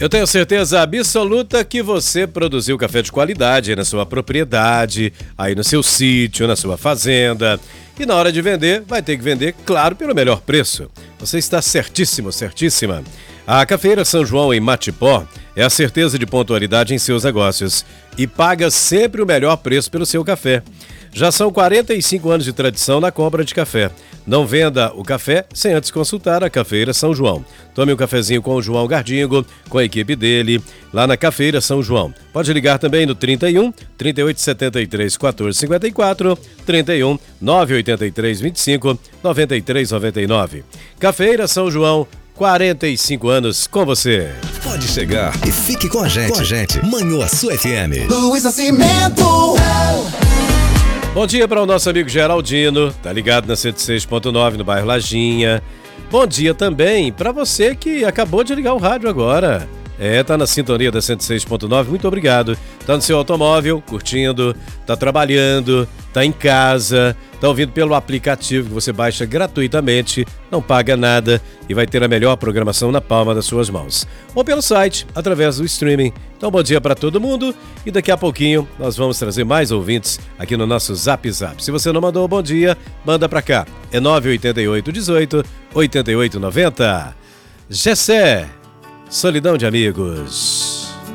Eu tenho certeza absoluta que você produziu café de qualidade aí na sua propriedade, aí no seu sítio, na sua fazenda. E na hora de vender, vai ter que vender, claro, pelo melhor preço. Você está certíssimo, certíssima. A Cafeira São João em Matipó é a certeza de pontualidade em seus negócios e paga sempre o melhor preço pelo seu café. Já são 45 anos de tradição na compra de café. Não venda o café sem antes consultar a Cafeira São João. Tome um cafezinho com o João Gardingo, com a equipe dele, lá na Cafeira São João. Pode ligar também no 31 3873 1454, 31 983 25 93 99. Cafeira São João, 45 anos com você. Pode chegar e fique com a gente. Manhuaçu FM. Luiz Nascimento. Bom dia para o nosso amigo Geraldino, tá ligado na 106.9 no bairro Lajinha. Bom dia também para você que acabou de ligar o rádio agora. Tá na sintonia da 106.9, muito obrigado. Tá no seu automóvel, curtindo, tá trabalhando, tá em casa, tá ouvindo pelo aplicativo que você baixa gratuitamente, não paga nada e vai ter a melhor programação na palma das suas mãos. Ou pelo site, através do streaming. Então, bom dia para todo mundo e daqui a pouquinho nós vamos trazer mais ouvintes aqui no nosso Zap Zap. Se você não mandou um bom dia, manda para cá. É 988 18 88 90. Gessé. Solidão de amigos.